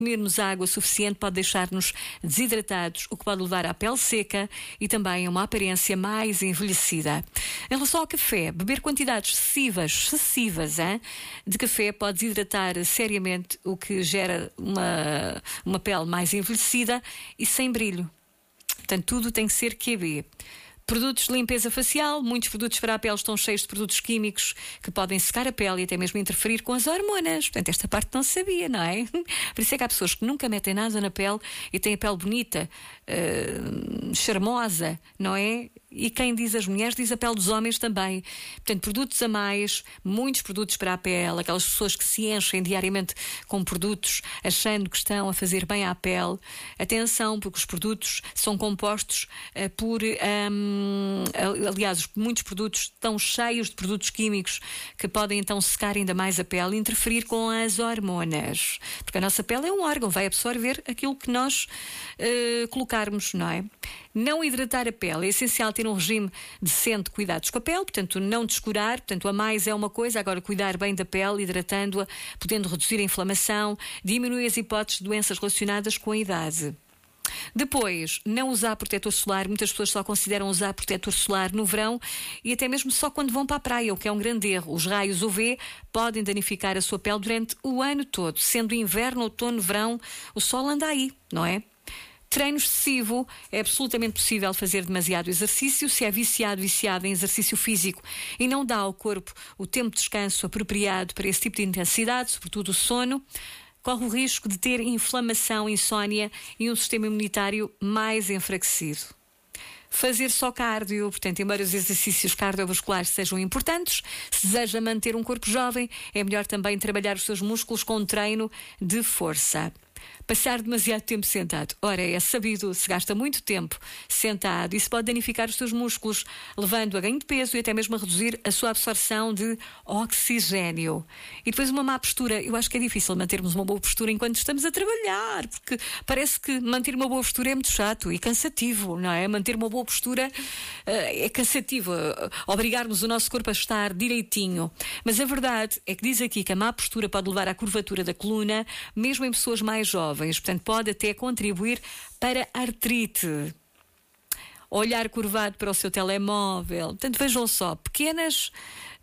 Comermos água suficiente pode deixar-nos desidratados, o que pode levar à pele seca e também a uma aparência mais envelhecida. Em relação ao café, beber quantidades excessivas de café pode desidratar seriamente, o que gera uma pele mais envelhecida e sem brilho. Portanto, tudo tem que ser QB. Produtos de limpeza facial, muitos produtos para a pele estão cheios de produtos químicos que podem secar a pele e até mesmo interferir com as hormonas. Portanto, esta parte não sabia, não é? Por isso é que há pessoas que nunca metem nada na pele e têm a pele bonita, charmosa, não é? E quem diz as mulheres diz a pele dos homens também. Portanto, produtos a mais, muitos produtos para a pele, aquelas pessoas que se enchem diariamente com produtos achando que estão a fazer bem à pele. Atenção, porque os produtos são compostos aliás, muitos produtos estão cheios de produtos químicos que podem então secar ainda mais a pele e interferir com as hormonas. Porque a nossa pele é um órgão, vai absorver aquilo que nós colocarmos, não é? Não hidratar a pele. É essencial ter um regime decente de cuidados com a pele, portanto, não descurar. Portanto, a mais é uma coisa, agora cuidar bem da pele, hidratando-a, podendo reduzir a inflamação, diminuir as hipóteses de doenças relacionadas com a idade. Depois, não usar protetor solar. Muitas pessoas só consideram usar protetor solar no verão e até mesmo só quando vão para a praia, o que é um grande erro. Os raios UV podem danificar a sua pele durante o ano todo. Sendo inverno, outono, verão, o sol anda aí, não é? Treino excessivo. É absolutamente possível fazer demasiado exercício se é viciado em exercício físico e não dá ao corpo o tempo de descanso apropriado para esse tipo de intensidade, sobretudo o sono. Corre o risco de ter inflamação, insónia e um sistema imunitário mais enfraquecido. Fazer só cardio, portanto, embora os exercícios cardiovasculares sejam importantes, se deseja manter um corpo jovem, é melhor também trabalhar os seus músculos com treino de força. Passar demasiado tempo sentado. Ora, é sabido, se gasta muito tempo sentado, isso pode danificar os seus músculos, levando a ganho de peso e até mesmo a reduzir a sua absorção de oxigênio. E depois uma má postura. Eu acho que é difícil mantermos uma boa postura enquanto estamos a trabalhar, porque parece que manter uma boa postura é muito chato e cansativo, não é? Manter uma boa postura é cansativo, obrigarmos o nosso corpo a estar direitinho. Mas a verdade é que diz aqui que a má postura pode levar à curvatura da coluna, mesmo em pessoas mais jovens. Portanto, pode até contribuir para a artrite. Olhar curvado para o seu telemóvel. Portanto, vejam só, pequenas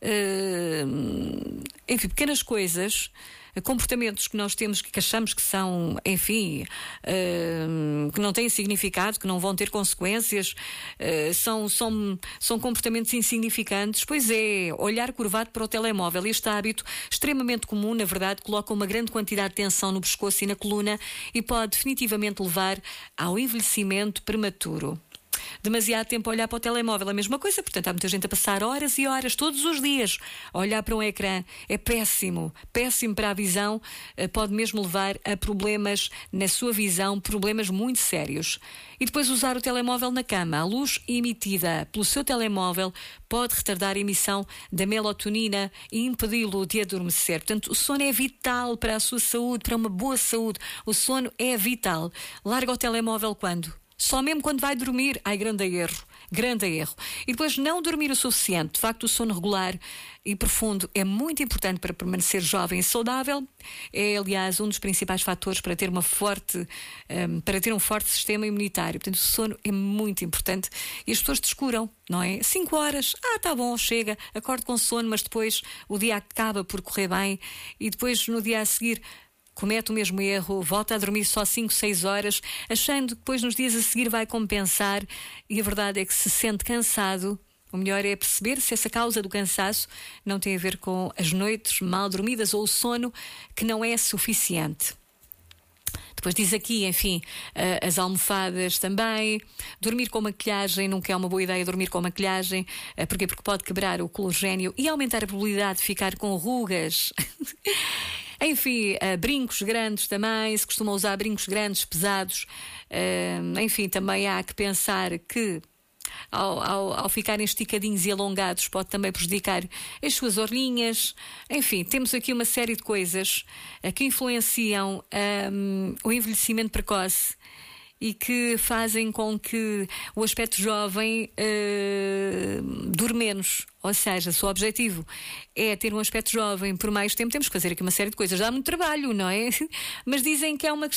coisas, comportamentos que nós temos que achamos que são, enfim, que não têm significado, que não vão ter consequências, são comportamentos insignificantes. Pois é, olhar curvado para o telemóvel. Este hábito, extremamente comum, na verdade, coloca uma grande quantidade de tensão no pescoço e na coluna e pode definitivamente levar ao envelhecimento prematuro. Demasiado tempo a olhar para o telemóvel, a mesma coisa. Portanto, há muita gente a passar horas e horas, todos os dias, a olhar para um ecrã. É péssimo, péssimo para a visão. Pode mesmo levar a problemas na sua visão, problemas muito sérios. E depois usar o telemóvel na cama. A luz emitida pelo seu telemóvel pode retardar a emissão da melatonina e impedi-lo de adormecer. Portanto, o sono é vital para a sua saúde, para uma boa saúde. O sono é vital. Larga o telemóvel quando? Só mesmo quando vai dormir. Ai, grande erro. Grande erro. E depois não dormir o suficiente. De facto, o sono regular e profundo é muito importante para permanecer jovem e saudável. É, aliás, um dos principais fatores para ter um forte sistema imunitário. Portanto, o sono é muito importante. E as pessoas descuram, não é? 5 horas. Tá bom, chega. Acordo com sono, mas depois o dia acaba por correr bem. E depois, no dia a seguir, comete o mesmo erro, volta a dormir só 5, 6 horas, achando que depois nos dias a seguir vai compensar, e a verdade é que se sente cansado. O melhor é perceber se essa causa do cansaço não tem a ver com as noites mal dormidas ou o sono que não é suficiente. Depois diz aqui, enfim, as almofadas também. Dormir com maquilhagem, nunca é uma boa ideia dormir com maquilhagem. Porquê? Porque pode quebrar o colagênio e aumentar a probabilidade de ficar com rugas. Enfim, brincos grandes também, se costuma usar brincos grandes, pesados. Enfim, também há que pensar que ao ficarem esticadinhos e alongados pode também prejudicar as suas orelhinhas. Enfim, temos aqui uma série de coisas que influenciam o envelhecimento precoce e que fazem com que o aspecto jovem dure menos. Ou seja, se o objetivo é ter um aspecto jovem por mais tempo, temos que fazer aqui uma série de coisas. Dá muito trabalho, não é? Mas dizem que é uma